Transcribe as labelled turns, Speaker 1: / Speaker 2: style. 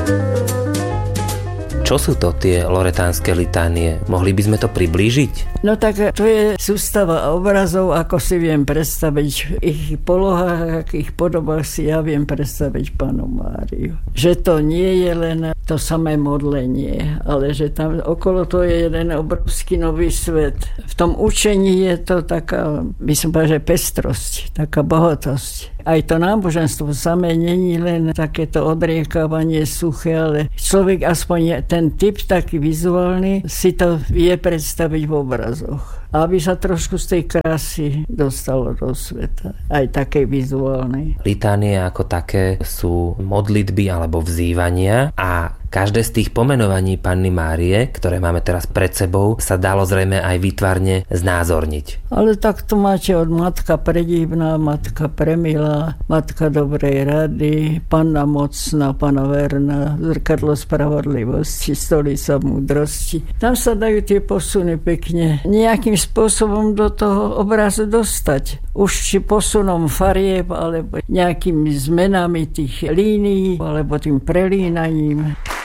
Speaker 1: Čo sú to tie loretánske litánie? Mohli by sme to priblížiť?
Speaker 2: No tak to je sústava obrazov, ako si viem predstaviť v ich polohách, v ich podobách si ja viem predstaviť Pannu Máriu. Že to nie je len to samé modlenie, ale že tam okolo to je jeden obrovský nový svet. V tom učení je to taká, by som povedal, že pestrosť, taká bohatosť. Aj to náboženstvo samé není len takéto odriekávanie suché, ale človek aspoň ten typ taký vizuálny si to vie predstaviť v obrazoch. Aby sa trošku z tej krásy dostalo do sveta. Aj takej vizuálnej.
Speaker 1: Litánie ako také sú modlitby alebo vzývania a každé z tých pomenovaní Panny Márie, ktoré máme teraz pred sebou, sa dalo zrejme aj výtvarne znázorniť.
Speaker 2: Ale tak to máte od Matka predivná, Matka premilá, Matka dobrej rady, Panna mocná, Panna verná, Zrkadlo spravodlivosti, Stolica múdrosti. Tam sa dajú tie posuny pekne nejakým spôsobom do toho obrazu dostať. Už či posunom farieb, alebo nejakými zmenami tých línií, alebo tým prelínaním.